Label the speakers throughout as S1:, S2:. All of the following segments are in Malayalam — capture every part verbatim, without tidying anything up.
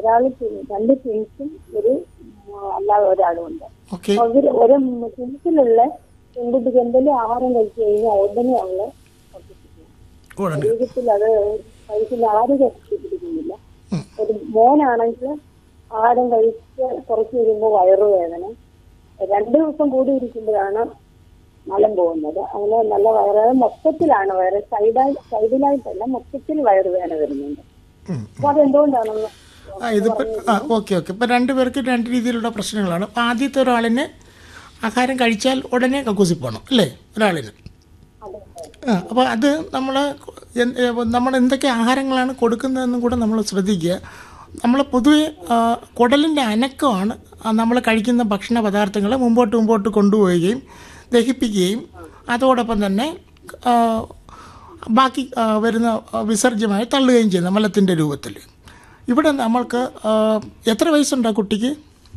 S1: ഒരാൾ രണ്ട് ട്വിൻസും ഒരു അല്ലാതെ ഒരാളും ഉണ്ട്.
S2: ഓക്കെ.
S1: അവര് ഒരു ട്വിൻസിലുള്ള പെൺകുട്ടിക്ക് എന്തെങ്കിലും ആഹാരം കഴിച്ചു കഴിഞ്ഞാൽ ഉടനെ അവള് ശരീരത്തിൽ അത് കഴിക്കുന്ന ആരും കഷ്ടപ്പെട്ടിരിക്കുന്നില്ല. ഒരു മോനാണെങ്കിൽ ആഹാരം കഴിച്ച് കുറച്ച് കഴിയുമ്പോൾ വയറുവേദന, രണ്ടു ദിവസം കൂടി ഇരിക്കുമ്പോഴാണ് മലം പോകുന്നത്. അങ്ങനെ നല്ല വയറുവേദന മൊത്തത്തിലാണ്, വയറ് സൈഡായി സൈഡിലായിട്ടല്ല മൊത്തത്തിൽ വയറുവേദന വരുന്നുണ്ട്. അപ്പൊ അതെന്തുകൊണ്ടാണെന്ന്
S2: ഇതിപ്പോ ഓക്കെ ഓക്കെ ഇപ്പൊ രണ്ടുപേർക്ക് രണ്ട് രീതിയിലുള്ള പ്രശ്നങ്ങളാണ്. അപ്പൊ ആദ്യത്തെ ഒരാളിന് ആഹാരം കഴിച്ചാൽ ഉടനെ കക്കൂസി പോകണം അല്ലേ ഒരാളിന്. ആ അപ്പോൾ അത് നമ്മൾ നമ്മൾ എന്തൊക്കെ ആഹാരങ്ങളാണ് കൊടുക്കുന്നതെന്നും കൂടെ നമ്മൾ ശ്രദ്ധിക്കുക. നമ്മൾ പൊതുവെ കുടലിൻ്റെ അനക്കമാണ് നമ്മൾ കഴിക്കുന്ന ഭക്ഷണ പദാർത്ഥങ്ങൾ മുമ്പോട്ട് മുമ്പോട്ട് കൊണ്ടുപോവുകയും ദഹിപ്പിക്കുകയും അതോടൊപ്പം തന്നെ ബാക്കി വരുന്ന വിസർജ്യമായി തള്ളുകയും ചെയ്യുന്ന മലത്തിൻ്റെ രൂപത്തിൽ. ഇവിടെ നമ്മൾക്ക് എത്ര വയസ്സുണ്ടോ കുട്ടിക്ക്?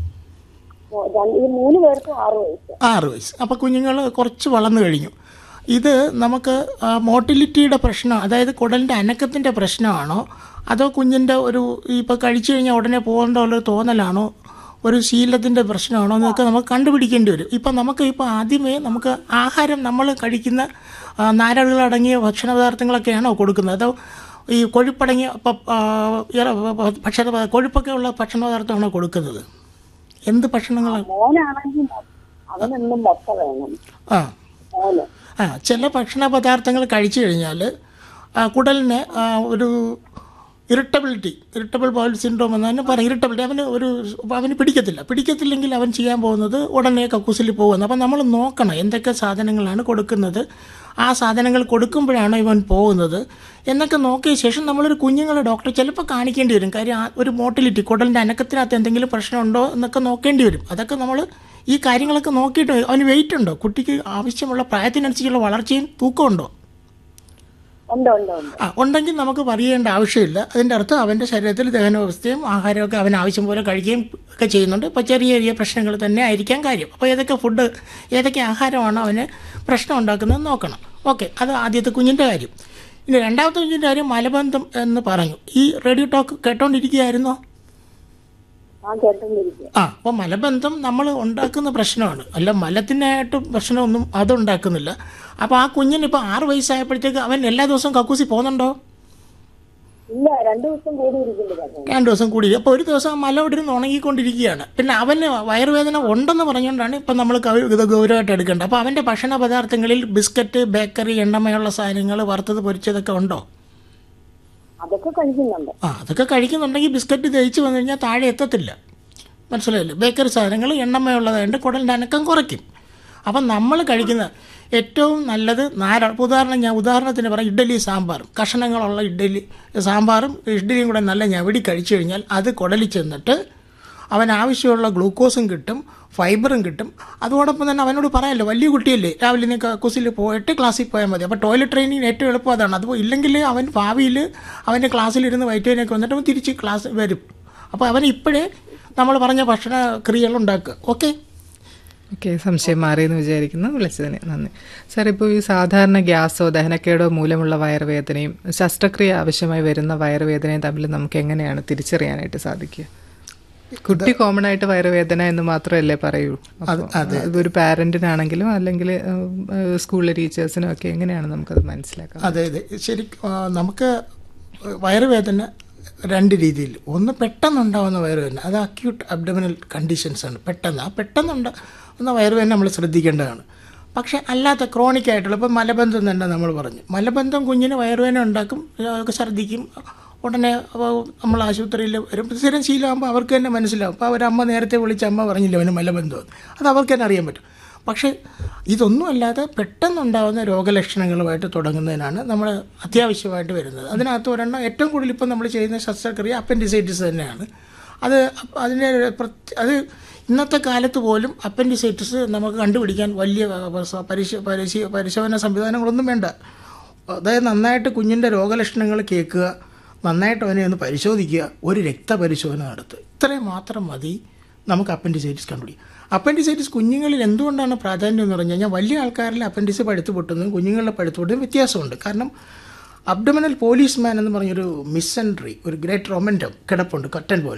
S2: ആറ് വയസ്സ്. അപ്പോൾ കുഞ്ഞുങ്ങൾ കുറച്ച് വളർന്നു കഴിഞ്ഞു. ഇത് നമുക്ക് മോട്ടിലിറ്റിയുടെ പ്രശ്നം, അതായത് കുടലിൻ്റെ അനക്കത്തിൻ്റെ പ്രശ്നമാണോ അതോ കുഞ്ഞിൻ്റെ ഒരു ഇപ്പോൾ കഴിച്ചു കഴിഞ്ഞാൽ ഉടനെ പോകേണ്ട ഒരു തോന്നലാണോ ഒരു ശീലത്തിൻ്റെ പ്രശ്നമാണോ എന്നൊക്കെ നമുക്ക് കണ്ടുപിടിക്കേണ്ടി വരും. ഇപ്പം നമുക്ക് ഇപ്പോൾ ആദ്യമേ നമുക്ക് ആഹാരം നമ്മൾ കഴിക്കുന്ന നാരുകളടങ്ങിയ ഭക്ഷണ പദാർത്ഥങ്ങളൊക്കെയാണോ കൊടുക്കുന്നത് അതോ ഈ കൊഴുപ്പടങ്ങിയ ഭക്ഷണ കൊഴുപ്പൊക്കെ ഉള്ള ഭക്ഷണ പദാർത്ഥമാണോ കൊടുക്കുന്നത്? എന്ത് ഭക്ഷണങ്ങളാണ്? ആ ആ ചില ഭക്ഷണ പദാർത്ഥങ്ങൾ കഴിച്ചു കഴിഞ്ഞാൽ കുടലിന് ഒരു ഇറിറ്റബിലിറ്റി ഇറിറ്റബിൾ ബൗൾ സിൻഡ്രോം എന്നാണ് പറയും. ഇറിറ്റബിലിറ്റി അവന് ഒരു അവന് പിടിക്കത്തില്ല പിടിക്കത്തില്ലെങ്കിൽ അവൻ ചെയ്യാൻ പോകുന്നത് ഉടനെ കക്കൂസിൽ പോകുന്നത്. അപ്പം നമ്മൾ നോക്കണം എന്തൊക്കെ സാധനങ്ങളാണ് കൊടുക്കുന്നത്, ആ സാധനങ്ങൾ കൊടുക്കുമ്പോഴാണ് ഇവൻ പോകുന്നത് എന്നൊക്കെ നോക്കിയ ശേഷം നമ്മളൊരു കുഞ്ഞുങ്ങളെ ഡോക്ടറെ ചിലപ്പോൾ കാണിക്കേണ്ടി വരും. കാര്യം ഒരു മോട്ടിലിറ്റി കുടലിൻ്റെ അനക്കത്തിനകത്ത് എന്തെങ്കിലും പ്രശ്നമുണ്ടോ എന്നൊക്കെ നോക്കേണ്ടി വരും. അതൊക്കെ നമ്മൾ ഈ കാര്യങ്ങളൊക്കെ നോക്കിയിട്ട് അവന് വെയിറ്റ് ഉണ്ടോ, കുട്ടിക്ക് ആവശ്യമുള്ള പ്രായത്തിനനുസരിച്ചുള്ള വളർച്ചയും തൂക്കമുണ്ടോ? ആ ഉണ്ടെങ്കിൽ നമുക്ക് പറയേണ്ട ആവശ്യമില്ല. അതിൻ്റെ അർത്ഥം അവൻ്റെ ശരീരത്തിൽ ദഹനവ്യവസ്ഥയും ആഹാരമൊക്കെ അവൻ ആവശ്യം പോലെ കഴിക്കുകയും ഒക്കെ ചെയ്യുന്നുണ്ട്. ഇപ്പോൾ ചെറിയ ചെറിയ പ്രശ്നങ്ങൾ തന്നെ ആയിരിക്കാം കാര്യം. അപ്പോൾ ഏതൊക്കെ ഫുഡ് ഏതൊക്കെ ആഹാരമാണ് അവന് പ്രശ്നം ഉണ്ടാക്കുന്നത് നോക്കണം. ഓക്കെ, അത് ആദ്യത്തെ കുഞ്ഞിൻ്റെ കാര്യം. ഇനി രണ്ടാമത്തെ കുഞ്ഞിൻ്റെ കാര്യം മലബന്ധം എന്ന് പറഞ്ഞു. ഈ റേഡിയോ ടോക്ക് കേട്ടോണ്ടിരിക്കുകയായിരുന്നോ? ആ അപ്പോൾ മലബന്ധം നമ്മൾ ഉണ്ടാക്കുന്ന പ്രശ്നമാണ്, അല്ല മലത്തിനായിട്ട് പ്രശ്നമൊന്നും അതുണ്ടാക്കുന്നില്ല. അപ്പോൾ ആ കുഞ്ഞിന് ഇപ്പോൾ ആറ് വയസ്സായപ്പോഴത്തേക്ക് അവൻ എല്ലാ ദിവസവും കക്കൂസി പോകുന്നുണ്ടോ? രണ്ട് ദിവസം കൂടി. അപ്പോൾ ഒരു ദിവസം മല ഇവിടുന്ന് ഉണങ്ങിക്കൊണ്ടിരിക്കുകയാണ്. പിന്നെ അവന് വയറുവേദന ഉണ്ടെന്ന് പറഞ്ഞുകൊണ്ടാണ് ഇപ്പം നമ്മൾ ഇത് ഗൗരവമായിട്ട് എടുക്കേണ്ടത്. അപ്പോൾ അവൻ്റെ ഭക്ഷണ പദാർത്ഥങ്ങളിൽ ബിസ്ക്കറ്റ്, ബേക്കറി, എണ്ണമയുള്ള സാധനങ്ങൾ, വറുത്തത് പൊരിച്ചതൊക്കെ ഉണ്ടോ?
S1: അതൊക്കെ കഴിക്കുന്നുണ്ട്.
S2: ആ അതൊക്കെ കഴിക്കുന്നുണ്ടെങ്കിൽ ബിസ്ക്കറ്റ് ദഹിച്ച് വന്നു കഴിഞ്ഞാൽ താഴെ എത്തത്തില്ല, മനസ്സിലായില്ലേ? ബേക്കറി സാധനങ്ങൾ എണ്ണമയുള്ളതായതുകൊണ്ട് കുടലിൻ്റെ അനക്കം കുറയ്ക്കും. അപ്പം നമ്മൾ കഴിക്കുന്ന ഏറ്റവും നല്ലത് നാര ഉദാഹരണം ഞാൻ ഉദാഹരണത്തിന് പറയാം, ഇഡ്ഡലി സാമ്പാറും കഷണങ്ങളുള്ള ഇഡ്ഡലി സാമ്പാറും ഇഡ്ഡലിയും കൂടെ നല്ല ഞവടി കഴിച്ചു കഴിഞ്ഞാൽ അത് കുടലിൽ ചെന്നിട്ട് അവന് ആവശ്യമുള്ള ഗ്ലൂക്കോസും കിട്ടും, ഫൈബറും കിട്ടും. അതോടൊപ്പം തന്നെ അവനോട് പറയാമല്ലോ, വലിയ കുട്ടിയല്ലേ, രാവിലെ നീ കക്കൂസിൽ പോയിട്ട് ക്ലാസ്സിൽ പോയാൽ മതി. അപ്പോൾ ടോയ്ലറ്റ് ട്രെയിനിങ് ഏറ്റവും എളുപ്പം അതാണ്. അതുപോലെ ഇല്ലെങ്കിൽ അവൻ ഭാവിയിൽ അവൻ്റെ ക്ലാസ്സിലിരുന്ന് വയറ്റുവേനൊക്കെ വന്നിട്ട് അവൻ തിരിച്ച് ക്ലാസ് വരും. അപ്പോൾ അവൻ ഇപ്പോഴേ നമ്മൾ പറഞ്ഞ ഭക്ഷണ ക്രിയകൾ ഉണ്ടാക്കുക. ഓക്കെ
S3: ഓക്കെ, സംശയം മാറിയെന്ന് വിചാരിക്കുന്നു. വിളിച്ചതിന് നന്ദി. സാർ, ഇപ്പോൾ ഈ സാധാരണ ഗ്യാസോ ദഹനക്കേടോ മൂലമുള്ള വയറുവേദനയും ശസ്ത്രക്രിയ ആവശ്യമായി വരുന്ന വയറുവേദനയും തമ്മിൽ നമുക്ക് എങ്ങനെയാണ് തിരിച്ചറിയാനായിട്ട് സാധിക്കുക? കുട്ടി കോമൺ ആയിട്ട് വയറുവേദന എന്ന് മാത്രമല്ലേ പറയൂ. ഇതൊരു പാരന്റിനാണെങ്കിലും അല്ലെങ്കിൽ സ്കൂളിലെ ടീച്ചേഴ്സിനും ഒക്കെ എങ്ങനെയാണ് നമുക്കത് മനസ്സിലാക്കാം?
S2: അതെ അതെ ശരിക്കും നമുക്ക് വയറുവേദന രണ്ട് രീതിയിൽ. ഒന്ന് പെട്ടെന്നുണ്ടാകുന്ന വയറുവേദന, അത് അക്യൂട്ട് അബ്ഡമിനൽ കണ്ടീഷൻസ് ആണ്. പെട്ടെന്ന് ആ പെട്ടെന്നുണ്ടാകുന്ന വയറുവേദന നമ്മൾ ശ്രദ്ധിക്കേണ്ടതാണ്. പക്ഷേ അല്ലാത്ത ക്രോണിക് ആയിട്ടുള്ള ഇപ്പോൾ മലബന്ധം തന്നെ നമ്മൾ പറഞ്ഞു, മലബന്ധം കുഞ്ഞിന് വയറുവേദന ഉണ്ടാക്കും, ഛർദ്ദിക്കും, ഉടനെ നമ്മൾ ആശുപത്രിയിൽ വരും. സ്ഥിരം ശീലമാകുമ്പോൾ അവർക്ക് തന്നെ മനസ്സിലാവും. അപ്പോൾ അവരമ്മ നേരത്തെ വിളിച്ച അമ്മ പറഞ്ഞില്ല അവന് മലബന്ധം, അത് അവർക്ക് തന്നെ അറിയാൻ പറ്റും. പക്ഷേ ഇതൊന്നും അല്ലാതെ പെട്ടെന്നുണ്ടാകുന്ന രോഗലക്ഷണങ്ങളുമായിട്ട് തുടങ്ങുന്നതിനാണ് നമ്മൾ അത്യാവശ്യമായിട്ട് വരുന്നത്. അതിനകത്ത് ഒരെണ്ണം ഏറ്റവും കൂടുതൽ ഇപ്പം നമ്മൾ ചെയ്യുന്ന ശസ്ത്രക്രിയ അപ്പൻഡിസൈറ്റിസ് തന്നെയാണ്. അത് അതിൻ്റെ അത് ഇന്നത്തെ കാലത്ത് പോലും അപ്പൻഡിസൈറ്റിസ് നമുക്ക് കണ്ടുപിടിക്കാൻ വലിയ പരിശ പരിശീ പരിശോധന സംവിധാനങ്ങളൊന്നും വേണ്ട. അതായത് നന്നായിട്ട് കുഞ്ഞിൻ്റെ രോഗലക്ഷണങ്ങൾ കേൾക്കുക, നന്നായിട്ട് അവനെ ഒന്ന് പരിശോധിക്കുക, ഒരു രക്തപരിശോധന നടത്തുക, ഇത്രയും മാത്രം മതി നമുക്ക് അപ്പൻഡിസൈറ്റിസ് കണ്ടുപിടിക്കും. അപ്പൻഡിസൈറ്റിസ് കുഞ്ഞുങ്ങളിൽ എന്തുകൊണ്ടാണ് പ്രാധാന്യം എന്ന് പറഞ്ഞു കഴിഞ്ഞാൽ വലിയ ആൾക്കാരിൽ അപ്പൻഡിസ് പഴുത്ത് പൊട്ടുന്നതും കുഞ്ഞുങ്ങളുടെ പഴുത്ത് പൊട്ടുന്നതും വ്യത്യാസമുണ്ട്. കാരണം അബ്ഡമിനൽ പോലീസ്മാൻ എന്ന് പറഞ്ഞൊരു മിസെൻട്രി, ഒരു ഗ്രേറ്റ് റൊമൻറ്റം കിടപ്പുണ്ട്, കട്ടൻ പോലെ.